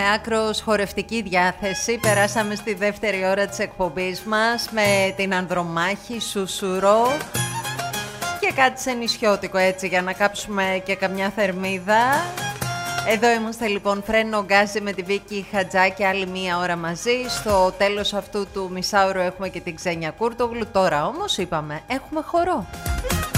Με άκρος χορευτική διάθεση περάσαμε στη δεύτερη ώρα της εκπομπής μας με την Ανδρομάχη, Σουσουρό και κάτι σε νησιώτικο έτσι για να κάψουμε και καμιά θερμίδα. Εδώ είμαστε λοιπόν Φρένο Γκάζι με τη Βίκη Χατζάκη, άλλη μία ώρα μαζί. Στο τέλος αυτού του μισάωρου έχουμε και την Ξένια Κούρτογλου. Τώρα όμως είπαμε έχουμε χορό.